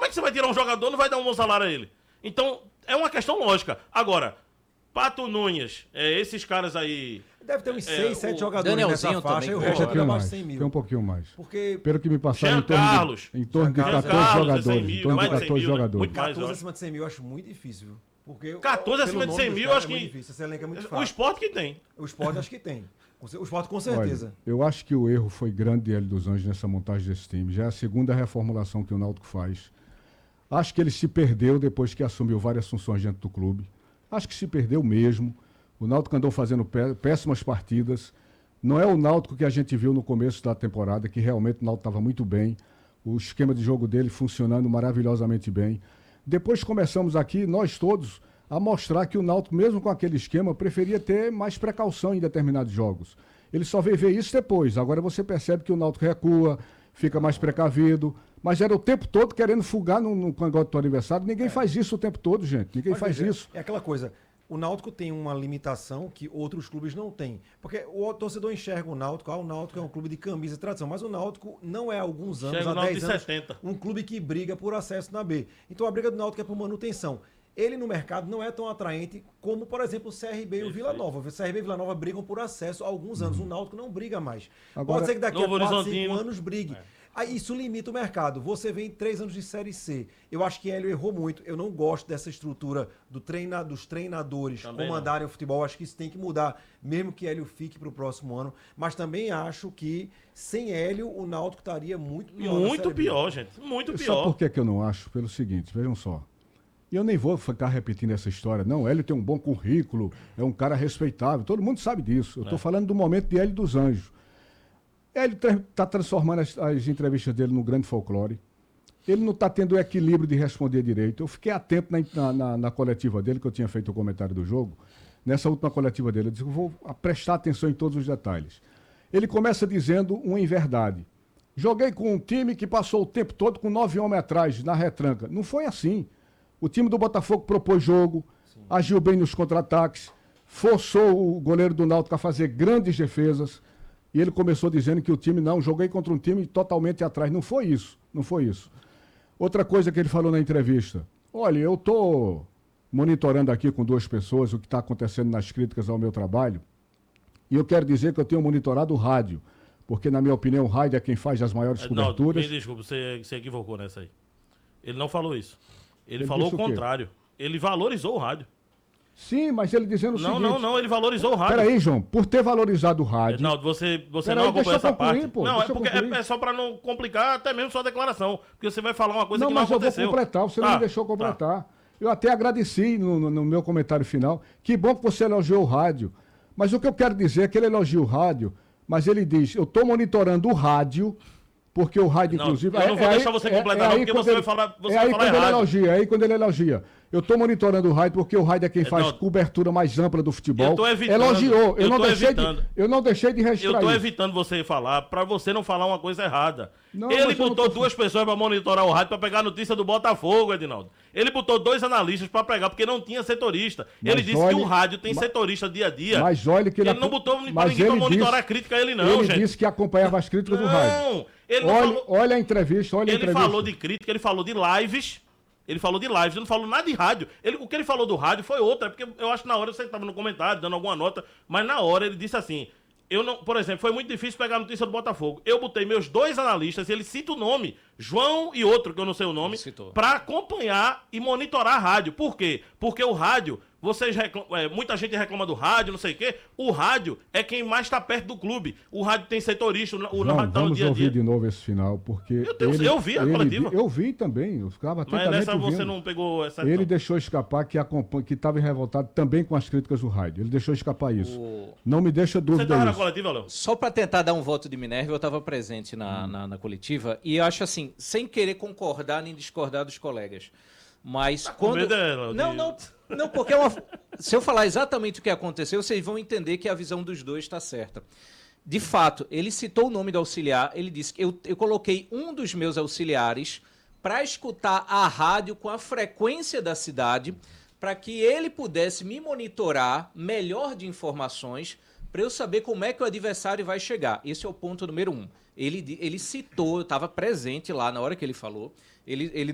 é que você vai tirar um jogador e não vai dar um bom salário a ele? Então, é uma questão lógica. Agora, Pato Nunes, esses caras aí... Deve ter uns 6, 7 jogadores Danielzinho nessa faixa também, e o que resto é pouquinho abaixo mais, de 100 mil. tem um pouquinho mais. Porque Pelo que me passaram, em torno de Jean 14 Carlos, jogadores. 100 mil, Em torno de mais de 100 14 mil, né? jogadores. Muito mais, 14 eu acima de 100 mil eu acho muito difícil, viu? Porque 14 acima pelo de nome 100 dos mil, caras acho é muito que... difícil. Esse elenco é muito O fraco. Sport que tem. O Sport acho que tem. O Sport com Olha, certeza. eu acho que o erro foi grande de Hélio dos Anjos nessa montagem desse time. Já é a segunda reformulação que o Náutico faz. Acho que ele se perdeu depois que assumiu várias funções dentro do clube. Acho que se perdeu mesmo. O Náutico andou fazendo péssimas partidas. Não é o Náutico que a gente viu no começo da temporada, que realmente o Náutico estava muito bem. O esquema de jogo dele funcionando maravilhosamente bem. Depois começamos aqui, nós todos, a mostrar que o Náutico, mesmo com aquele esquema, preferia ter mais precaução em determinados jogos. Ele só veio ver isso depois. Agora você percebe que o Náutico recua, fica mais precavido, mas era o tempo todo querendo fugar no cangote do adversário. Ninguém faz isso o tempo todo, gente. Ninguém Mas faz veja, isso. É aquela coisa. O Náutico tem uma limitação que outros clubes não têm. Porque o torcedor enxerga o Náutico, o Náutico é um clube de camisa e tradição, mas o Náutico não é há alguns anos, Enxerga há o Náutico 10 de anos, 70. um clube que briga por acesso na B. Então a briga do Náutico é por manutenção. Ele no mercado não é tão atraente como, por exemplo, o CRB e o Vila Nova. O CRB e o Vila Nova brigam por acesso há alguns anos. O Náutico não briga mais. Agora, Pode ser que daqui a Novo 4, 5 Horizontino. anos brigue. Aí isso limita o mercado. Você vem 3 anos de Série C. Eu acho que Hélio errou muito. Eu não gosto dessa estrutura dos treinadores Também comandarem o futebol. Acho que isso tem que mudar, mesmo que Hélio fique para o próximo ano. Mas também acho que sem Hélio o Náutico estaria muito pior. na Muito Série B. pior, gente. Muito Sabe pior. por que eu não acho? Pelo seguinte, vejam só. E eu nem vou ficar repetindo essa história. Não, Hélio tem um bom currículo, é um cara respeitável. Todo mundo sabe disso. Eu estou falando do momento de Hélio dos Anjos. Hélio está transformando as entrevistas dele no grande folclore. Ele não está tendo o equilíbrio de responder direito. Eu fiquei atento na coletiva dele, que eu tinha feito o comentário do jogo. Nessa última coletiva dele, eu disse que eu vou prestar atenção em todos os detalhes. Ele começa dizendo uma inverdade. Joguei com um time que passou o tempo todo com 9 homens atrás, na retranca. Não foi assim. O time do Botafogo propôs jogo, agiu bem nos contra-ataques, forçou o goleiro do Náutico a fazer grandes defesas. E ele começou dizendo que o time, não, joguei contra um time totalmente atrás. Não foi isso, não foi isso. Outra coisa que ele falou na entrevista. Olha, eu estou monitorando aqui com 2 pessoas o que está acontecendo nas críticas ao meu trabalho. E eu quero dizer que eu tenho monitorado o rádio. Porque, na minha opinião, o rádio é quem faz as maiores coberturas. Não, me desculpa, você equivocou nessa aí. Ele não falou isso. Ele Ele falou o disse o quê? contrário. Ele valorizou o rádio. Sim, mas ele dizendo o seguinte... Não, ele valorizou o rádio. Peraí, João, por ter valorizado o rádio... Não, você Peraí, não acompanhou deixa eu essa concluir, parte. pô, Não, é deixa eu porque concluir. é só pra não complicar até mesmo sua declaração. Porque você vai falar uma coisa Não, que não mas eu aconteceu. vou completar, você não me deixou completar. Eu até agradeci no meu comentário final. Que bom que você elogiou o rádio. Mas o que eu quero dizer é que ele elogia o rádio, mas ele diz, eu estou monitorando o rádio, porque o rádio, Não, inclusive... eu não vou deixar você completar, não, porque você vai falar errado. É aí quando ele elogia. Eu estou monitorando o rádio, porque o rádio é quem faz cobertura mais ampla do futebol. Eu tô evitando, Elogiou. eu não deixei de registrar Eu tô isso. evitando você falar, pra você não falar uma coisa errada. Não, Ele mas eu não botou tô- 2 pessoas pra monitorar o rádio pra pegar a notícia do Botafogo, Edinaldo. Ele botou 2 analistas pra pegar, porque não tinha setorista. Mas Ele disse olhe- que o rádio tem ma- setorista dia a dia. Mas olha que ele não botou pra ninguém pra monitorar a crítica a ele, não, ele gente. disse que acompanhava as críticas do rádio. Não, ele não falou... Olha a entrevista, olha a Ele entrevista. falou de crítica, ele falou de lives. Ele falou de lives, ele não falou nada de rádio. O que ele falou do rádio foi outra, porque eu acho que na hora você estava no comentário, dando alguma nota, mas na hora ele disse assim: eu não, por exemplo, foi muito difícil pegar a notícia do Botafogo. Eu botei meus 2 analistas, ele cita o nome, João e outro, que eu não sei o nome, para acompanhar e monitorar a rádio. Por quê? Porque o rádio, muita gente reclama do rádio, não sei o quê. O rádio é quem mais está perto do clube. O rádio tem setorista, o João, rádio tá no vamos dia a ouvir dia. de novo esse final, porque... Eu vi a coletiva. Eu vi também, eu ficava Mas atentamente nessa você ouvindo. não pegou essa... Ele não. deixou escapar que estava revoltado também com as críticas do rádio. Ele deixou escapar isso. Não me deixa Você dúvida estava na isso. coletiva, Léo? Só para tentar dar um voto de Minerva, eu estava presente na coletiva e eu acho assim, sem querer concordar nem discordar dos colegas. Mas quando. medo, Léo, Não, porque se eu falar exatamente o que aconteceu, vocês vão entender que a visão dos dois está certa. De fato, ele citou o nome do auxiliar, ele disse que eu coloquei um dos meus auxiliares para escutar a rádio com a frequência da cidade, para que ele pudesse me monitorar melhor de informações, para eu saber como é que o adversário vai chegar. Esse é o ponto número 1. Ele citou, eu estava presente lá na hora que ele falou, ele